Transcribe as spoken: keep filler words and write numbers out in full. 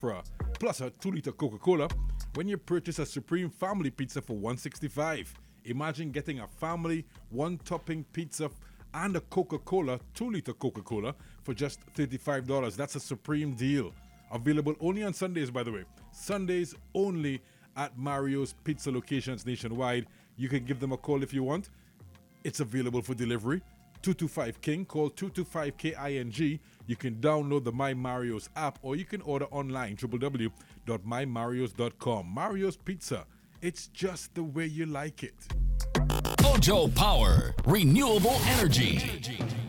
plus a two liter Coca Cola when you purchase a Supreme Family Pizza for one hundred sixty-five dollars. Imagine getting a family one topping pizza and a Coca Cola, two liter Coca Cola, for just thirty-five dollars. That's a Supreme deal. Available only on Sundays, by the way. Sundays only at Mario's Pizza locations nationwide. You can give them a call if you want. It's available for delivery. two two five King. Call two two five K I N G. You can download the My Mario's app or you can order online, w w w dot my marios dot com. Mario's Pizza. It's just the way you like it. Mojo Power. Renewable energy.